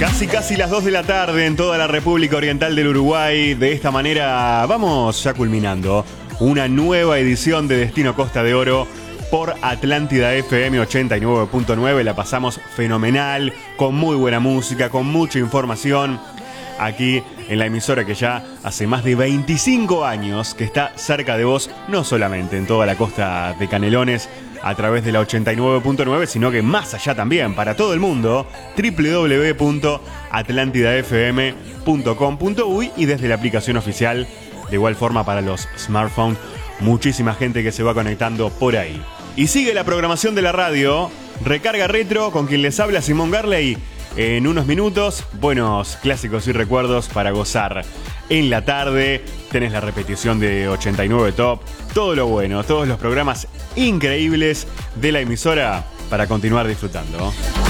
Casi las 2 de la tarde en toda la República Oriental del Uruguay. De esta manera vamos ya culminando una nueva edición de Destino Costa de Oro por Atlántida FM 89.9. La pasamos fenomenal, con muy buena música, con mucha información. Aquí en la emisora que ya hace más de 25 años que está cerca de vos, no solamente en toda la costa de Canelones a través de la 89.9, sino que más allá también, para todo el mundo, www.atlantidafm.com.uy y desde la aplicación oficial, de igual forma para los smartphones, muchísima gente que se va conectando por ahí. Y sigue la programación de la radio, Recarga Retro, con quien les habla Simón Garley. En unos minutos, buenos clásicos y recuerdos para gozar en la tarde. Tenés la repetición de 89 Top, todo lo bueno, todos los programas increíbles de la emisora para continuar disfrutando.